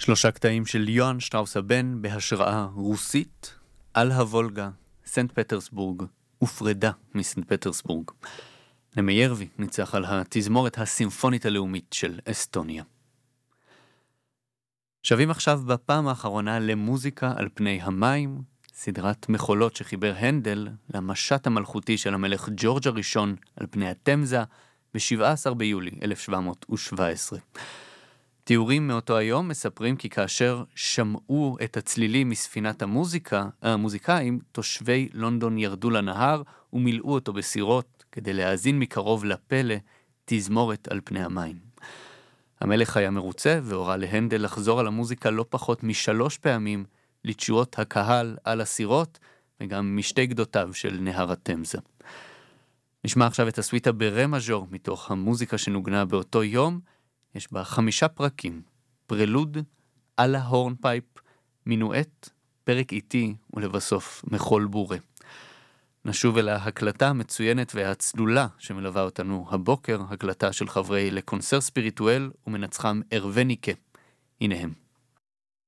3 קטעים של יוהאן שטראוס הבן בהשראה רוסית, על הוולגה, סנט פטרסבורג ופרדה מסנט פטרסבורג. נמיירווי ניצח על התזמורת הסימפונית הלאומית של אסטוניה. שווים עכשיו בפעם האחרונה למוזיקה על פני המים, סדרת מחולות שחיבר הנדל למשט המלכותי של המלך ג'ורג' הראשון על פני התמזה ב-17 ביולי 1717. תיאורים מאותו היום מספרים כי כאשר שמעו את הצלילים מספינת המוזיקאים, תושבי לונדון ירדו לנהר ומילאו אותו בסירות כדי להאזין מקרוב לפלא תזמורת על פני המים. המלך היה מרוצה והורה להנדל לחזור על המוזיקה לא פחות מ3 פעמים לתשואות הקהל על הסירות וגם משתי גדותיו של נהר התמזה. נשמע עכשיו את הסוויטה ברה מז'ור מתוך המוזיקה שנוגנה באותו יום. יש בה 5 פרקים, פרלוד, על ההורנפייפ, מינואט, פרק איטי ולבסוף מחול בורה. נשוב אל ההקלטה המצוינת והצלולה שמלווה אותנו הבוקר, הקלטה של חברי לקונסר ספיריטואל ומנצחם ארווניקה. הנה הם.